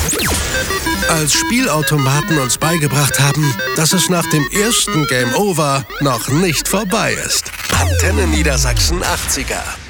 Als Spielautomaten uns beigebracht haben, dass es nach dem ersten Game Over noch nicht vorbei ist. Antenne Niedersachsen 80er.